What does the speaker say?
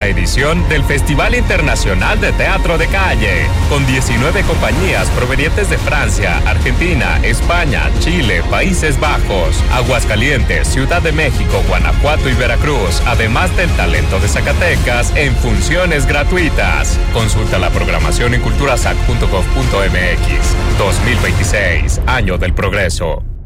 edición del Festival Internacional de Teatro de Calle, con 19 compañías provenientes de Francia, Argentina, España, Chile, Países Bajos, Aguascalientes, Ciudad de México, Guanajuato y Veracruz, además del talento de Zacatecas en funciones gratuitas. Consulta la programación en culturasac.gov.mx. 2026, Año del Progreso.